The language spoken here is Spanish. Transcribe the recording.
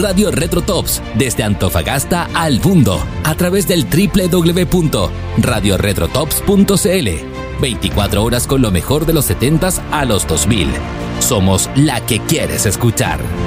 Radio Retro Tops desde Antofagasta al mundo a través del www.radioretrotops.cl. 24 horas con lo mejor de los 70s a los 2000. Somos la que quieres escuchar.